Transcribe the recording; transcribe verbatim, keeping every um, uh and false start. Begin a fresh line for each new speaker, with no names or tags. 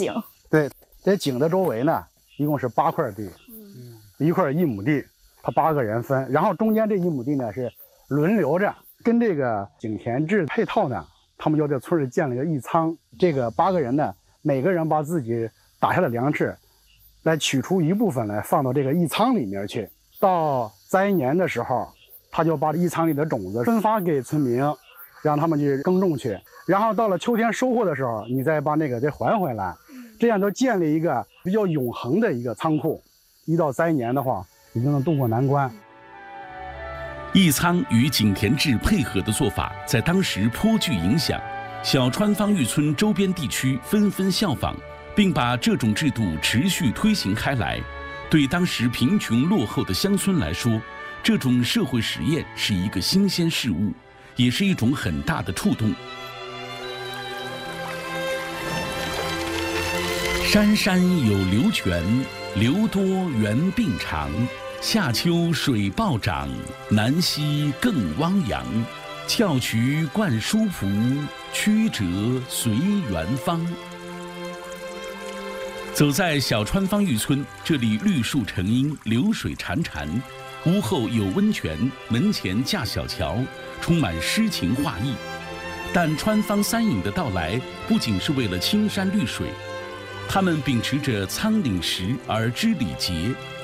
井。
对，这井的周围呢，一共是八块地，嗯，一块一亩地，他八个人分，然后中间这一亩地呢是轮流着跟这个井田制配套呢，他们就在村里建了一个义仓。这个八个人呢，每个人把自己打下的粮食，来取出一部分来放到这个义仓里面去。到灾年的时候，他就把义仓里的种子分发给村民，让他们去耕种去。然后到了秋天收获的时候，你再把那个再还回来，这样就建立一个比较永恒的一个仓库。一到灾年的话，你就能渡过难关。
义仓与井田制配合的做法，在当时颇具影响，小川方玉村周边地区纷纷效仿，并把这种制度持续推行开来。对当时贫穷落后的乡村来说，这种社会实验是一个新鲜事物，也是一种很大的触动。山山有流泉，流多源并长。夏秋水暴涨，南溪更汪洋。翘渠灌疏蒲，曲折随园芳。走在小川方玉村，这里绿树成荫，流水潺潺，屋后有温泉，门前架小桥，充满诗情画意。但川方三隐的到来，不仅是为了青山绿水，他们秉持着仓廪实而知礼节。